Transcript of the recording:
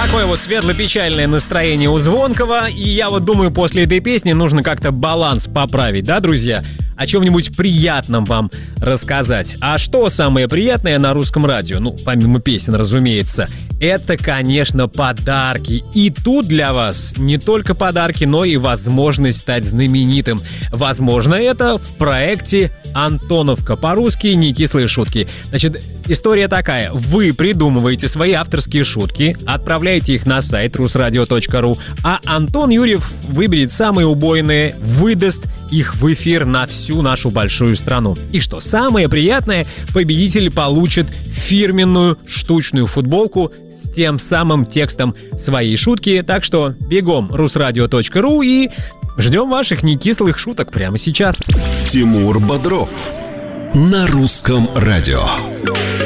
Такое вот светло-печальное настроение у Звонкого. И я вот думаю, после этой песни нужно как-то баланс поправить, да, друзья? О чем-нибудь приятном вам рассказать. А что самое приятное на русском радио? Ну, помимо песен, разумеется. Это, конечно, подарки. И тут для вас не только подарки, но и возможность стать знаменитым. Возможно, это в проекте «Антоновка». По-русски «Не кислые шутки». Значит, история такая. Вы придумываете свои авторские шутки, отправляете их на сайт rusradio.ru, а Антон Юрьев выберет самые убойные, выдаст их в эфир на всю нашу большую страну. И что самое приятное, победитель получит фирменную штучную футболку с тем самым текстом своей шутки. Так что бегом rusradio.ru и ждем ваших некислых шуток прямо сейчас. Тимур Бодров на русском радио.